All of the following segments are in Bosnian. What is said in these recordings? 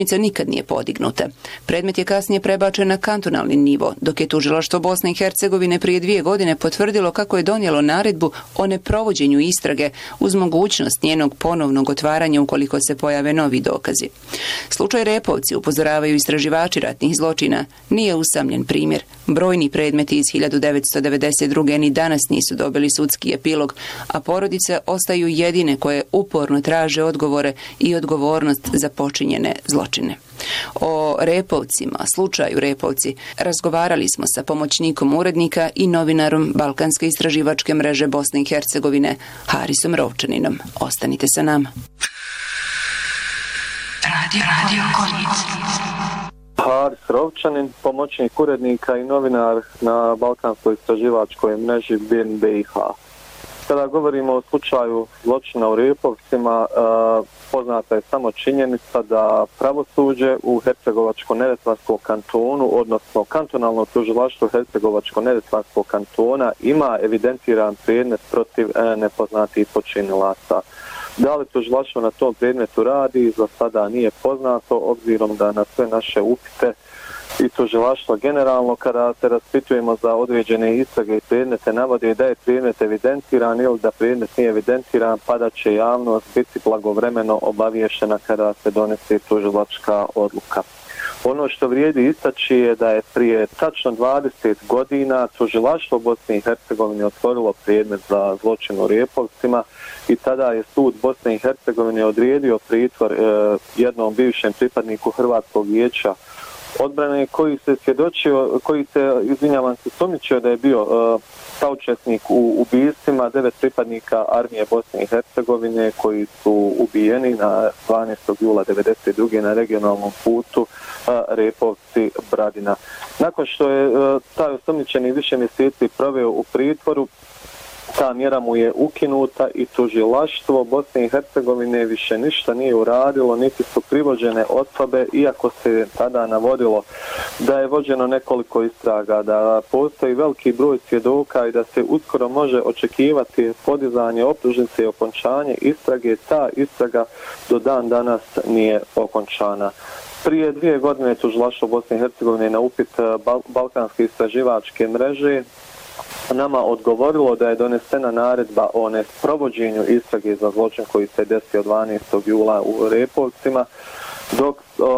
nikad nije podignuta. Predmet je kasnije prebačen na kantonalni nivo, dok je tužilaštvo Bosne i Hercegovine prije 2 godine potvrdilo kako je donijelo naredbu o neprovođenju istrage uz mogućnost njenog ponovnog otvaranja ukoliko se pojave novi dokazi. Slučaj Repovci, upozoravaju istraživači ratnih zločina, nije usamljen primjer. Brojni predmeti iz 1992. ni danas nisu dobili sudski epilog, a porodice ostaju jedine koje uporno traže odgovore i odgovornost za počinjene zločine. O Repovcima, slučaju Repovci, razgovarali smo sa pomoćnikom urednika i novinarom Balkanske istraživačke mreže Bosne i Hercegovine, Harisom Rovčaninom. Ostanite sa nama. Radio Haris Rovčanin, pomoćnik urednika i novinar na Balkanskoj istraživačkoj mreži BiH. Kada govorimo o slučaju zločina u Repovcima, poznata je samo činjenica da pravosuđe u Hercegovačko-neretvanskom kantonu, odnosno kantonalno tužilaštvo Hercegovačko-neretvanskog kantona, ima evidentiran predmet protiv nepoznatih počinilaca. Da li tužilaštvo na tom predmetu radi, za sada nije poznato, obzirom da na sve naše upite i tužilaštvo generalno, kada se raspitujemo za određene istrage i predmete, navode da je predmet evidentiran ili da predmet nije evidentiran, pa da će javnost biti blagovremeno obaviješena kada se donese tužilačka odluka. Ono što vrijedi istaći je da je prije tačno 20 godina tužilaštvo Bosne i Hercegovine otvorilo predmet za zločin u Repovcima i tada je sud Bosne i Hercegovine odredio pritvor jednom bivšem pripadniku Hrvatskog vijeća odbrane koji se sumnjičio da je bio saučesnik u ubistvima 9 pripadnika armije Bosne i Hercegovine koji su ubijeni na 12. jula 1992. na regionalnom putu Repovci-Bradina. Nakon što je taj osumnjičeni više mjeseci proveo u pritvoru, ta mjera mu je ukinuta i tužilaštvo Bosne i Hercegovine više ništa nije uradilo, niti su privođene osobe, iako se tada navodilo da je vođeno nekoliko istraga, da postoji veliki broj svjedoka i da se uskoro može očekivati podizanje optužnice i okončanje istrage. Ta istraga do dan danas nije okončana. Prije 2 godine tužilaštvo Bosne i Hercegovine na upit Balkanske istraživačke mreže nama odgovorilo da je donesena naredba o nesprovođenju istrage za zločin koji se desio 12. jula u Repovcima, dok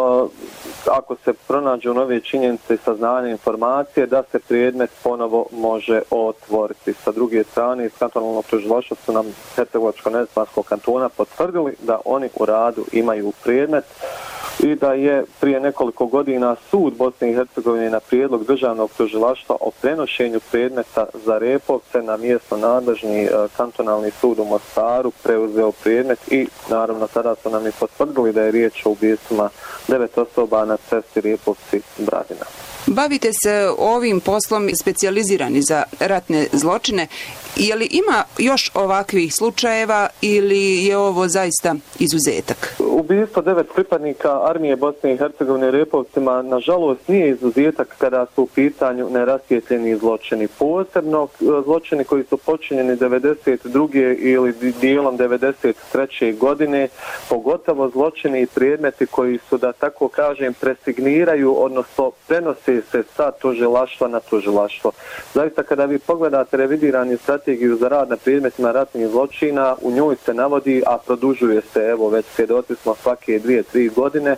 ako se pronađu nove činjenice i saznanje informacije da se predmet ponovo može otvoriti. Sa druge strane, iz kantonalnog tužilaštva su nam Hercegovačko-neretvanskog kantona potvrdili da oni u radu imaju predmet i da je prije nekoliko godina sud Bosne i Hercegovine na prijedlog državnog tužilaštva o prenošenju predmeta za Repovce na mjesto nadležni kantonalni sud u Mostaru preuzeo predmet i naravno tada su nam i potvrdili da je riječ o ubistvima 9 osoba na cesti Repovci-Bradina. Bavite se ovim poslom specijalizirani za ratne zločine. Je li ima još ovakvih slučajeva ili je ovo zaista izuzetak? Ubistvo 9 pripadnika armije Bosne i Hercegovine Repovcima nažalost nije izuzetak kada su u pitanju nerasvijetljeni zločini. Posebno zločini koji su počinjeni 1992. ili dijelom 1993. godine, pogotovo zločini i predmeti koji su, da tako kažem, presigniraju, odnosno prenose se sa tužilaštva na tužilaštvo. Zaista kada vi pogledate revidirani strategiju za rad na predmetima ratnih zločina, u njoj se navodi, a produžuje se, evo već svjedoci smo svake 2-3 godine,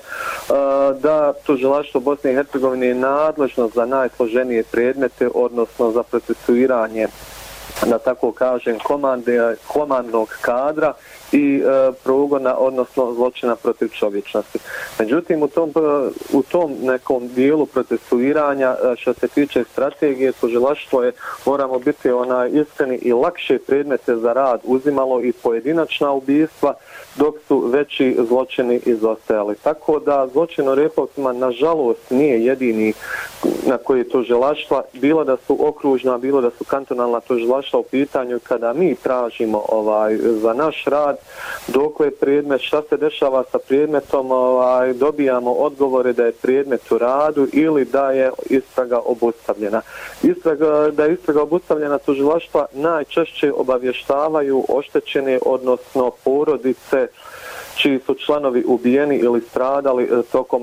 da tužilaštvo Bosne i Hercegovine je nadležno za najsloženije predmete, odnosno za procesuiranje, da tako kažem, komandnog kadra i progona, odnosno zločina protiv čovječnosti. Međutim, u tom nekom dijelu procesuiranja, što se tiče strategije, tužilaštvo je, moramo biti iskreni, i lakše predmete za rad uzimalo i pojedinačna ubistva, dok su veći zločini izostajali. Tako da zločin u Repovcima nažalost nije jedini na koji tužilaštva, bilo da su okružna, bilo da su kantonalna tužilaštva u pitanju, kada mi tražimo za naš rad dokle je predmet, šta se dešava sa predmetom, dobijamo odgovore da je predmet u radu ili da je istraga obustavljena. Da je istraga obustavljena, tužilaštva najčešće obavještavaju oštećene, odnosno porodice čiji su članovi ubijeni ili stradali tokom